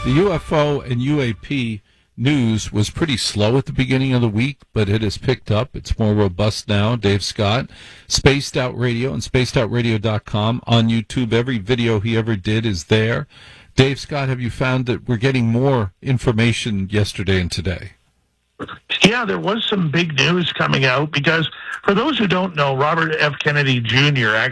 The UFO and UAP news was pretty slow at the beginning of the week, but it has picked up. It's more robust now. Dave Scott, Spaced Out Radio and spacedoutradio.com on YouTube. Every video he ever did is there. Dave Scott, have you found that we're getting more information yesterday and today? Yeah, there was some big news coming out because, for those who don't know, Robert F. Kennedy Jr.